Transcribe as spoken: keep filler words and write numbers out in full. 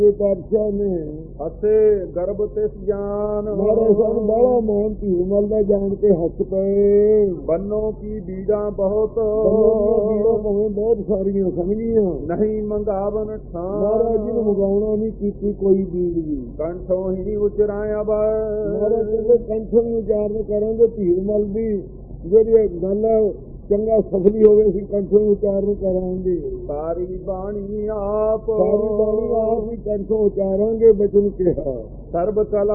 ਪਾਤਸ਼ਾਹ ਨੇ ਹਸੇ ਗਰਭ ਤਿਸ ਜਾਨ ਮਾਰੇ ਸਨ ਬੜਾ ਮੋਹਨ ਧੀਰਮਲ ਦਾ ਜਾਣ ਕੇ ਹੱਸ ਪਏ। ਬੰਨੋ ਕੀ ਬੀੜਾਂ ਬਹੁਤ ਬੀੜਾਂ ਭਾਵੇਂ ਬਹੁਤ ਸਾਰੀਆਂ ਸਮਝੀਆਂ, ਨਹੀਂ ਮੰਗਾਵਨ ਮਹਾਰਾਜ ਜੀ ਨੂੰ ਠਾਨ ਮੰਗਾਉਣਾ ਨਹੀਂ ਕੀਤੀ ਕੋਈ ਬੀੜ ਵੀ। ਕੰਠੋਂ ਹੀ ਉਚਰਾਇਆ ਮਹਾਰਾਜ ਬੈ ਕਹਿੰਦੇ ਕੰਠੋਂ ਹੀ ਉਚਾਰਨ ਕਰਾਂਗੇ। ਧੀਰਮਲ ਦੀ ਜਿਹੜੀ ਗੱਲ ਹੈ ਚੰਗਾ ਸਫਲੀ ਹੋਵੇ ਅਸੀਂ ਕੰਠੋਂ ਹੀ ਉਚਾਰਨ ਕਰਾਂਗੇ। ਸਾਰੀ ਬਾਣੀ ਆਪ ਸਾਰੀ ਬਾਣੀ ਆਪ ਹੀ ਕੰਠੋਂ ਉਚਾਰਾਂਗੇ ਬਚਨ ਕਿਹਾ। ਸਰਬ ਕਲਾ